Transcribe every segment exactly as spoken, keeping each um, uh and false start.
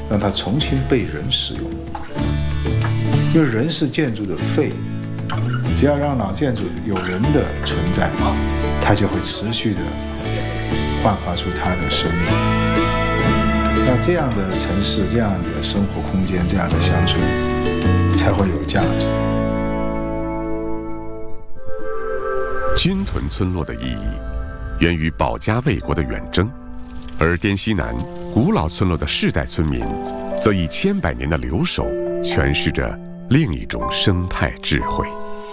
让它重新被人使用。因为人是建筑的肺，只要让老建筑有人的存在，它就会持续的焕发出它的生命。那这样的城市、这样的生活空间、这样的乡村才会有价值。 军屯村落的意义源于保家卫国的远征，而滇西南古老村落的世代村民则以千百年的留守诠释着另一种生态智慧。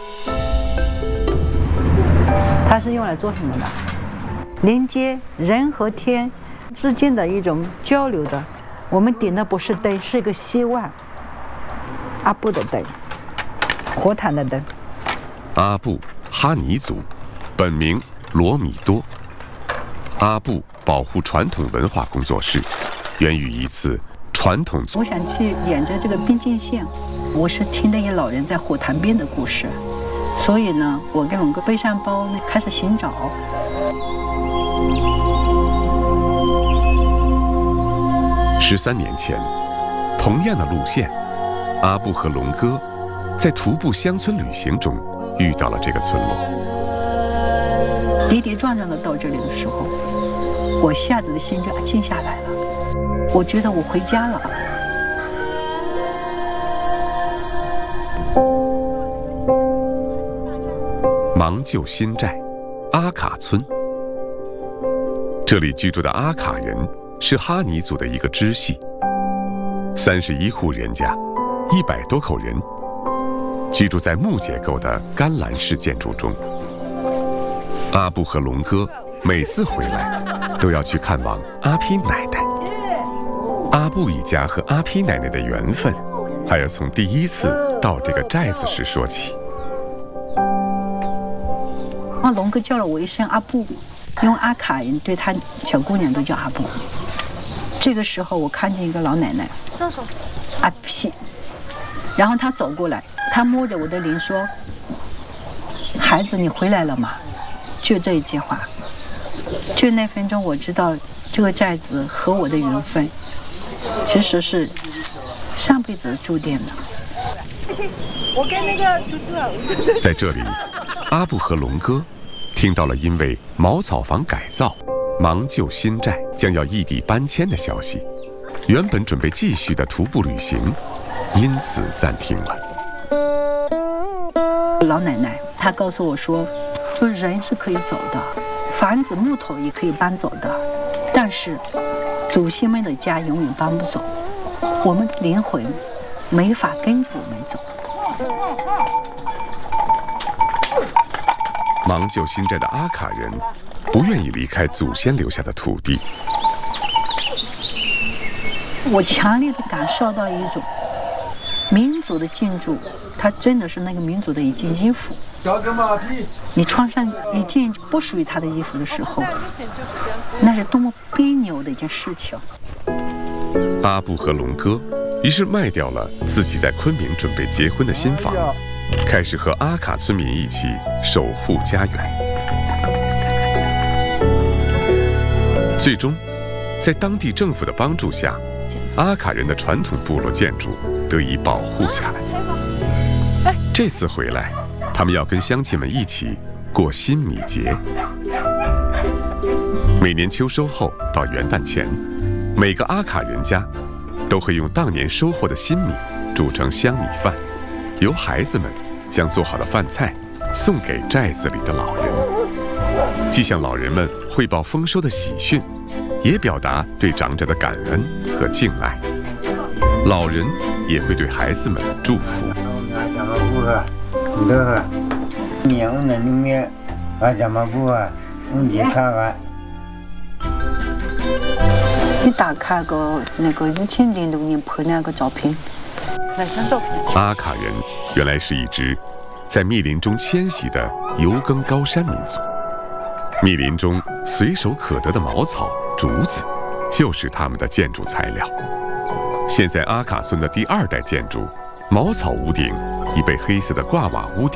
它是用来做什么的？连接人和天之间的一种交流的。我们点的不是灯，是一个希望。阿布的灯，火炭的灯。 阿布哈尼族，本名罗米多。阿布保护传统文化工作室，源于一次传统。 我想去沿着这个边境线，我是听那些老人在火塘边的故事，所以呢，我跟龙哥背上包呢，开始寻找。 十三年前，同样的路线，阿布和龙哥在徒步乡村旅行中遇到了这个村落。 跌跌撞撞的到这里的时候，我下子的心就静下来了。我觉得我回家了。 芒旧新寨，阿卡村。这里居住的阿卡人是哈尼族的一个支系，三十一户人家，一百多口人，居住在木结构的干栏式建筑中。阿布和龙哥每次回来都要去看望阿皮奶奶。阿布一家和阿皮奶奶的缘分，还要从第一次到这个寨子时说起。 啊，龙哥叫了我一声阿布，因为阿卡人对他小姑娘都叫阿布。这个时候我看见一个老奶奶，阿皮，然后她走过来，她摸着我的脸说：“孩子，你回来了吗？”就这一句话，就那分钟我知道这个寨子和我的缘分其实是上辈子注定的。 我跟那个猪猪在这里，阿布和龙哥听到了因为茅草房改造，芒旧新寨将要异地搬迁的消息，原本准备继续的徒步旅行因此暂停了。 老奶奶她告诉我说，说人是可以走的，房子木头也可以搬走的，但是祖先们的家永远搬不走，我们的灵魂没法跟着我们走。 芒旧新寨的阿卡人不愿意离开祖先留下的土地。 我强烈的感受到一种民族的建筑，它真的是那个民族的一件衣服。你穿上一件不属于他的衣服的时候，那是多么别扭的一件事情。 阿布和龙哥于是卖掉了自己在昆明准备结婚的新房，开始和阿卡村民一起守护家园。最终，在当地政府的帮助下，阿卡人的传统部落建筑得以保护下来。这次回来，他们要跟乡亲们一起过新米节。每年秋收后到元旦前，每个阿卡人家都会用当年收获的新米煮成香米饭，由孩子们将做好的饭菜送给寨子里的老人，既向老人们汇报丰收的喜讯，也表达对长者的感恩和敬爱。老人也会对孩子们祝福。 你打开个那个一千零六年拍那个照片，哪张照片？ 阿卡人原来是一支在密林中迁徙的游耕高山民族，密林中随手可得的茅草、竹子就是他们的建筑材料。现在阿卡村的第二代建筑，茅草屋顶已被黑色的挂瓦屋顶